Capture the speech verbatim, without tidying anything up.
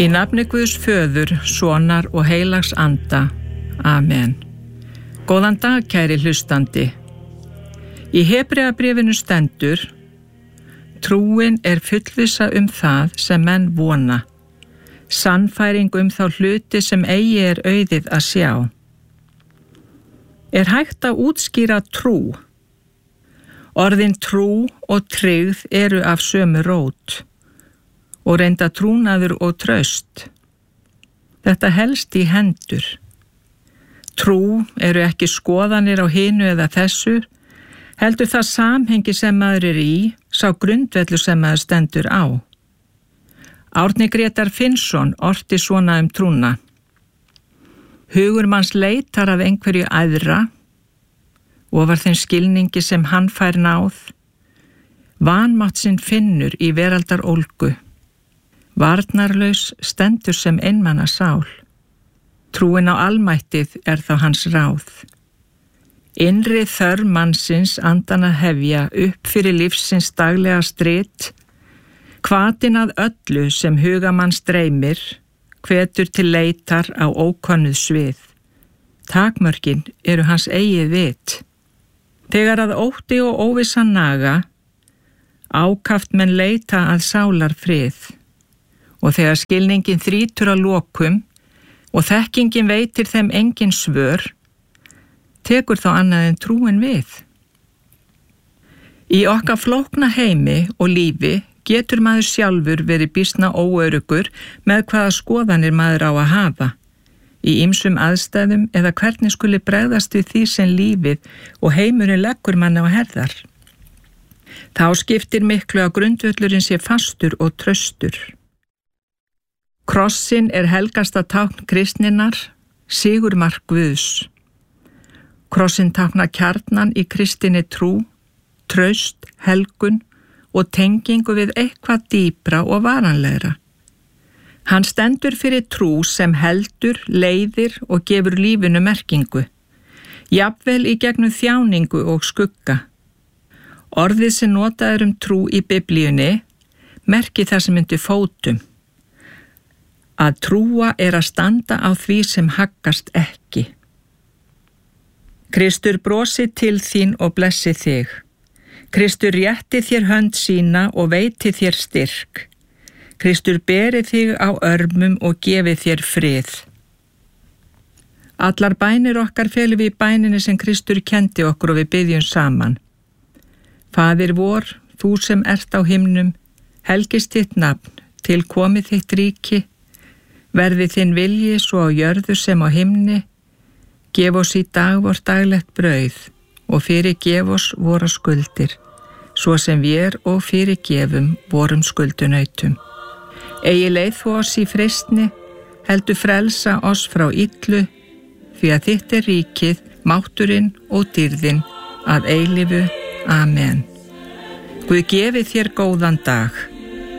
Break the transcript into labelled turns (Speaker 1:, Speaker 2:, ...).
Speaker 1: Í nafni Guðs föður, sonar og heilags anda. Amen. Góðan dag, kæri hlustandi. Í Hebreabréfinu stendur: Trúin er fullvissa um það sem menn vona, sannfæring um þá hluti sem eigi er auðið að sjá. Er hægt að útskýra trú? Orðin trú og tryggð eru af sömu rót og reynda trúnaður og traust. Þetta helst í hendur. Trú eru ekki skoðanir á hinu eða þessu, heldur það samhengi sem maður er í, sá grundvellu sem maður stendur á. Árni Grétar Finnsson orti svona um trúna: Hugur manns leitar af einhverju æðra, ofar þeim skilningi sem hann fær náð, vanmátt sinn finnur í veraldar ólgu, varnarlaus stendur sem einmana sál. Trúin á almættið er þá hans ráð. Innri þörf mannsins andan að hefja upp fyrir lífsins daglega strit, hvatinn að öllu sem hugamanns dreymir, hvetur til leitar á ókönnuð svið. Takmörkin eru hans eigið vit. Þegar að ótti og óvissa naga, ákaft menn leita að sálar frið. Og þegar skilningin þrýtur að lokum og þekkingin veitir þeim engin svör, tekur þá annað en trúin við. Í okkar flókna heimi og lífi getur maður sjálfur verið býsna óöruggur með hvaða skoðanir maður á að hafa, í ýmsum aðstæðum eða hvernig skuli bregðast við því sem lífið og heimurinn leggur manni á herðar. Þá skiptir miklu að grundvöllurinn sé fastur og traustur. Krossin er helgasta tákn kristninnar, sigurmark Guðs. Krossin táknar kjarnan í kristinni trú, traust, helgun og tengingu við eitthvað dýpra og varanlegra. Hann stendur fyrir trú sem heldur, leiðir og gefur lífinu merkingu, jafnvel í gegnum þjáningu og skugga. Orðið sem notað er um trú í Biblíunni merki það sem undir fótum. Að trúa er að standa á því sem haggast ekki. Kristur brosi til þín og blessi þig. Kristur rétti þér hönd sína og veiti þér styrk. Kristur beri þig á örmum og gefi þér frið. Allar bænir okkar felum við í bæninni sem Kristur kendi okkur og við biðjum saman. Faðir vor, þú sem ert á himnum, helgist þitt nafn, til komið þitt ríki, verði þinn vilji svo á jörðu sem á himni, gef oss í dag vort daglegt brauð og fyrirgef oss vora skuldir, svo sem við og fyrirgefum vorum skuldunautum. Eigi leið þú oss í freistni, heldur frelsa oss frá illu, því að þitt er ríkið, mátturinn og dýrðin að eilífu. Amen. Guð gefi þér góðan dag.